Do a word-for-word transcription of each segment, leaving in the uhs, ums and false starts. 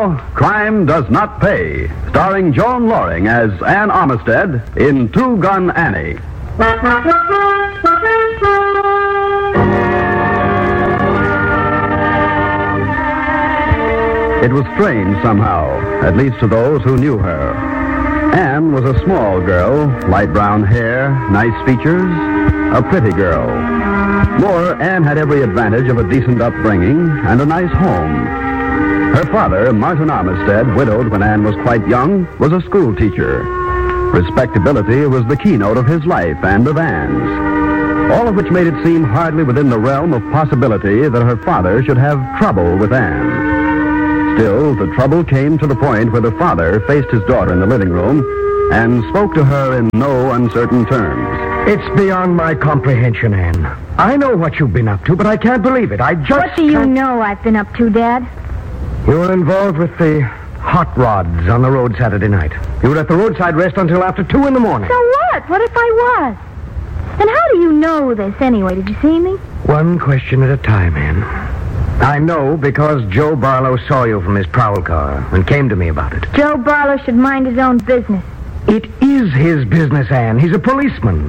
now, Crime Does Not Pay, starring Joan Loring as Ann Armistead in Two Gun Annie. It was strange somehow, at least to those who knew her. Anne was a small girl, light brown hair, nice features, a pretty girl. More, Anne had every advantage of a decent upbringing and a nice home. Her father, Martin Armistead, widowed when Anne was quite young, was a school teacher. Respectability was the keynote of his life and of Anne's, all of which made it seem hardly within the realm of possibility that her father should have trouble with Anne. Still, the trouble came to the point where the father faced his daughter in the living room and spoke to her in no uncertain terms. It's beyond my comprehension, Anne. I know what you've been up to, but I can't believe it. I just What do you can't... know I've been up to, Dad? You were involved with the hot rods on the road Saturday night. You were at the roadside rest until after two in the morning. So what? What if I was? And how do you know this anyway? Did you see me? One question at a time, Anne. I know because Joe Barlow saw you from his prowl car and came to me about it. Joe Barlow should mind his own business. It is his business, Anne. He's a policeman.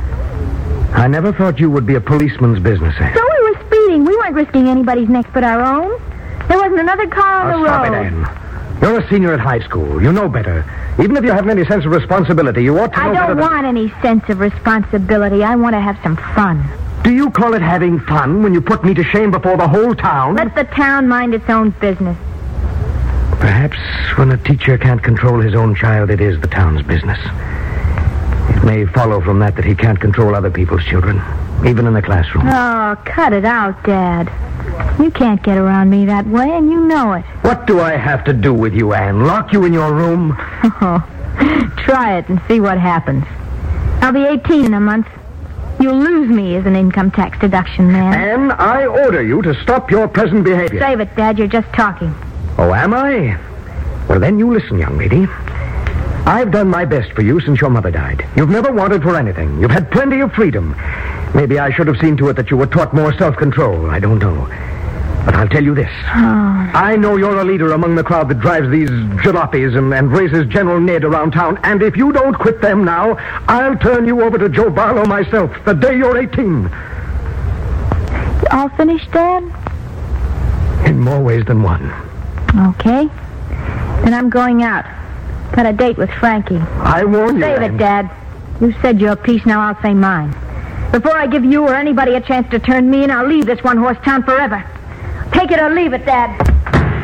I never thought you would be a policeman's business, Anne. So we were speeding. We weren't risking anybody's neck but our own. There wasn't another car on Oh, the stop road. it, Anne. You're a senior at high school. You know better. Even if you haven't any sense of responsibility, you ought to know I better don't than- want any sense of responsibility. I want to have some fun. Do you call it having fun when you put me to shame before the whole town? Let the town mind its own business. Perhaps when a teacher can't control his own child, it is the town's business. It may follow from that that he can't control other people's children, even in the classroom. Oh, cut it out, Dad. You can't get around me that way, and you know it. What do I have to do with you, Anne? Lock you in your room? Oh, try it and see what happens. I'll be eighteen in a month. You'll lose me as an income tax deduction man. Anne, I order you to stop your present behavior. Save it, Dad. You're just talking. Oh, am I? Well, then you listen, young lady. I've done my best for you since your mother died. You've never wanted for anything. You've had plenty of freedom. Maybe I should have seen to it that you were taught more self-control. I don't know. But I'll tell you this. Oh. I know you're a leader among the crowd that drives these jalopies and, and raises General Ned around town. And if you don't quit them now, I'll turn you over to Joe Barlow myself the day you're eighteen. All finished, Dad? In more ways than one. Okay. Then I'm going out. Got a date with Frankie. I warn you, Save Anne. it, Dad. You said your piece, now I'll say mine. Before I give you or anybody a chance to turn me in, I'll leave this one-horse town forever. Take it or leave it, Dad.